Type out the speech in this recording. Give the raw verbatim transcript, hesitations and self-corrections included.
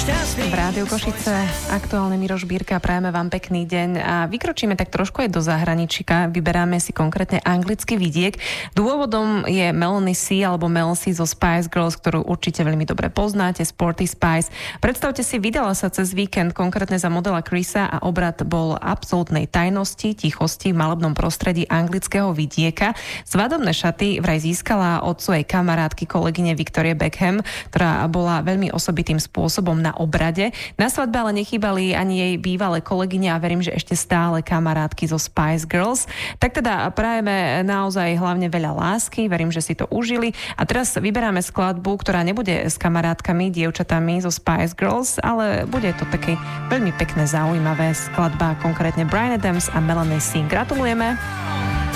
V Rádiu Košice aktuálne Miroš Bírka, prajeme vám pekný deň a vykročíme tak trošku aj do zahraničíka. Vyberáme si konkrétne anglický vidiek. Dôvodom je Melanie C alebo Mel C zo Spice Girls, ktorú určite veľmi dobre poznáte, Sporty Spice. Predstavte si, vydala sa cez víkend konkrétne za modela Chrisa a obrad bol absolútnej tajnosti, tichosti v malebnom prostredí anglického vidieka. Svadobné šaty vraj získala od svojej kamarátky, kolegyne Victorie Beckham, ktorá bola veľmi osobitým spôsobom na obrade. Na svadbe ale nechýbali ani jej bývalé kolegyne a verím, že ešte stále kamarátky zo Spice Girls. Tak teda prajeme naozaj hlavne veľa lásky, verím, že si to užili. A teraz vyberáme skladbu, ktorá nebude s kamarátkami, dievčatami zo Spice Girls, ale bude to také veľmi pekné, zaujímavé skladba, konkrétne Bryan Adams a Melanie C. Gratulujeme.